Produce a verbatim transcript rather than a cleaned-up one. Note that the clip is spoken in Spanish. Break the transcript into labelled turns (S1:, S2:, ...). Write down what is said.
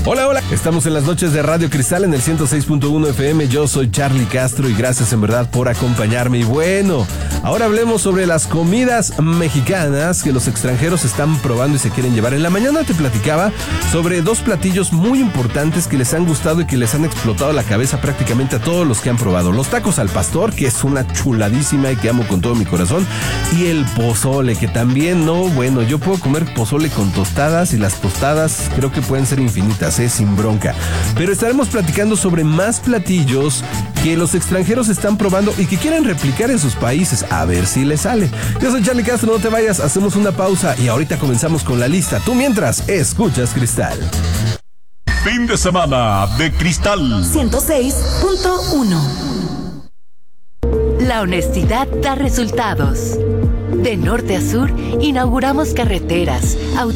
S1: Hola, hola. Estamos en las noches de Radio Cristal en el ciento seis punto uno F M. Yo soy Charlie Castro y gracias en verdad por acompañarme. Y bueno, ahora hablemos sobre las comidas mexicanas que los extranjeros están probando y se quieren llevar. En la mañana te platicaba sobre dos platillos muy importantes que les han gustado y que les han explotado la cabeza prácticamente a todos los que han probado. Los tacos al pastor, que es una chuladísima y que amo con todo mi corazón. Y el pozole, que también, no, bueno, yo puedo comer pozole con tostadas y las tostadas creo que pueden ser infinitas. Sin bronca. Pero estaremos platicando sobre más platillos que los extranjeros están probando y que quieren replicar en sus países, a ver si les sale. Yo soy Charlie Castro, no te vayas, hacemos una pausa y ahorita comenzamos con la lista. Tú mientras escuchas Cristal.
S2: Fin de semana de Cristal
S3: ciento seis punto uno.
S4: La honestidad da resultados. De norte a sur, inauguramos carreteras, autopistas,